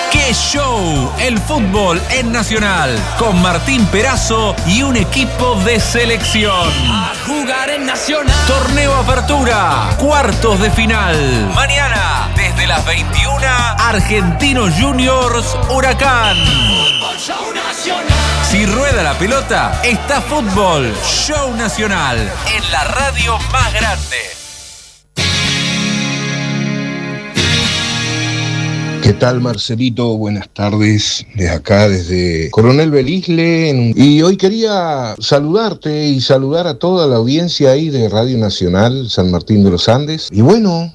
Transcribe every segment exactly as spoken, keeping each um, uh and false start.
¡Qué show! El fútbol en Nacional, con Martín Perazo y un equipo de selección. A jugar en Nacional. Torneo Apertura, cuartos de final. Mañana, desde las veintiuna, Argentinos Juniors Huracán. Fútbol Show Nacional. Si rueda la pelota, está Fútbol Show Nacional, en la radio más grande. ¿Qué tal, Marcelito? Buenas tardes, desde acá, desde Coronel Belisle. En... Y hoy quería saludarte y saludar a toda la audiencia ahí de Radio Nacional San Martín de los Andes. Y bueno,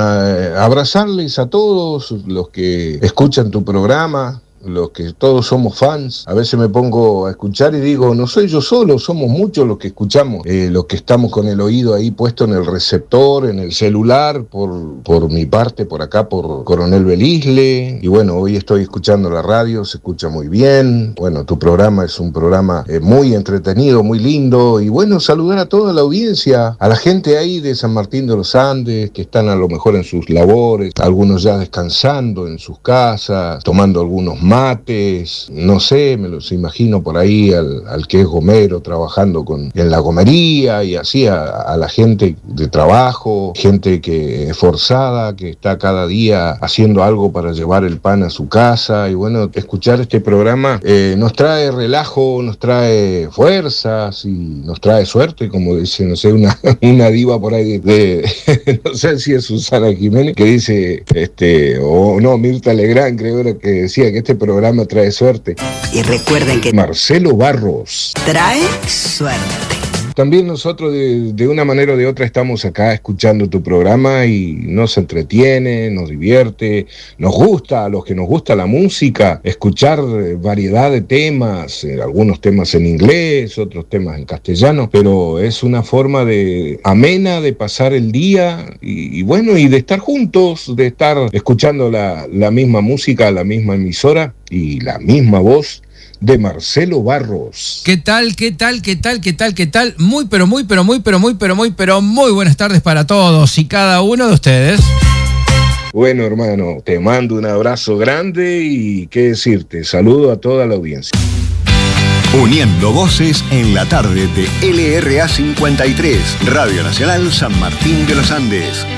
abrazarles a todos los que escuchan tu programa, los que todos somos fans. A veces me pongo a escuchar y digo, no soy yo solo, somos muchos los que escuchamos, eh, los que estamos con el oído ahí puesto en el receptor, en el celular, por, por mi parte, por acá, por Coronel Belisle. Y bueno, hoy estoy escuchando la radio, se escucha muy bien. Bueno, tu programa es un programa eh, muy entretenido, muy lindo. Y bueno, saludar a toda la audiencia, a la gente ahí de San Martín de los Andes, que están a lo mejor en sus labores, algunos ya descansando en sus casas, tomando algunos más mates, no sé, me los imagino por ahí al, al que es gomero trabajando con, en la gomería y así a, a la gente de trabajo, gente que es forzada, que está cada día haciendo algo para llevar el pan a su casa. Y bueno, escuchar este programa eh, nos trae relajo, nos trae fuerzas y nos trae suerte, como dice, no sé, una, una diva por ahí de, de no sé si es Susana Jiménez, que dice, este, o no, Mirta Legrand creo que decía que este programa trae suerte. Y recuerden que Marcelo Barros trae suerte. También nosotros de, de una manera o de otra estamos acá escuchando tu programa y nos entretiene, nos divierte, nos gusta, a los que nos gusta la música, escuchar variedad de temas, eh, algunos temas en inglés, otros temas en castellano, pero es una forma de amena de pasar el día y, y bueno, y de estar juntos, de estar escuchando la, la misma música, la misma emisora y la misma voz de Marcelo Barros. ¿Qué tal, qué tal, qué tal, qué tal, qué tal? Muy, pero muy, pero muy, pero muy, pero muy, pero muy buenas tardes para todos y cada uno de ustedes. Bueno, hermano, te mando un abrazo grande y qué decirte, saludo a toda la audiencia. Uniendo voces en la tarde de L R A cincuenta y tres, Radio Nacional San Martín de los Andes.